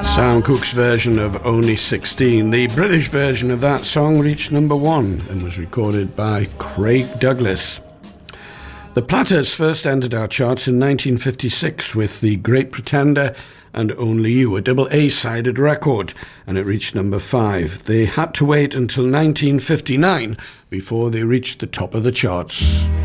Sam Cooke's version of Only 16. The British version of that song reached number 1 and was recorded by Craig Douglas. The Platters first entered our charts in 1956 with The Great Pretender and Only You, a double A-sided record, and it reached number 5. They had to wait until 1959 before they reached the top of the charts.